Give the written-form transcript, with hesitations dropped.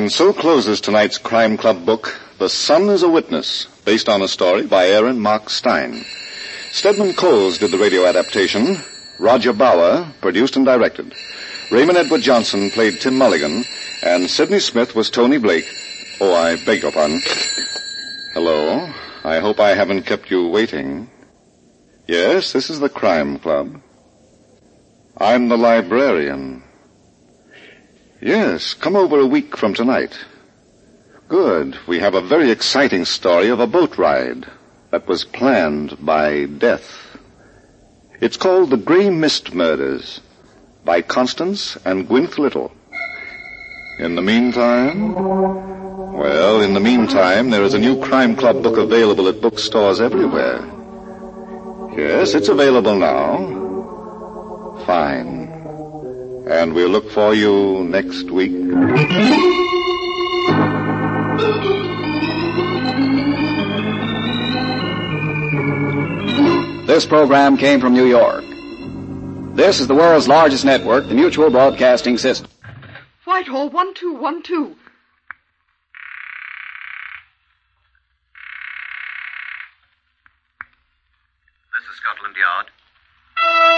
And so closes tonight's Crime Club book, The Sun is a Witness, based on a story by Aaron Mark Stein. Stedman Coles did the radio adaptation. Roger Bauer produced and directed. Raymond Edward Johnson played Tim Mulligan, and Sidney Smith was Tony Blake. Oh, I beg your pardon. Hello. I hope I haven't kept you waiting. Yes, this is the Crime Club. I'm the librarian. Yes, come over a week from tonight. Good. We have a very exciting story of a boat ride that was planned by death. It's called The Grey Mist Murders by Constance and Gwyneth Little. In the meantime, there is a new Crime Club book available at bookstores everywhere. Yes, it's available now. Fine. And we'll look for you next week. This program came from New York. This is the world's largest network, the Mutual Broadcasting System. Whitehall, 1212. This is Scotland Yard.